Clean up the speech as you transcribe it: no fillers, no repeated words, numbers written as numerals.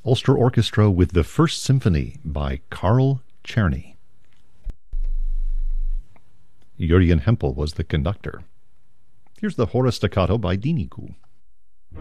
Ulster Orchestra with the First Symphony by Carl Czerny. Jürgen Hempel was the conductor. Here's the Hora Staccato by Diniku.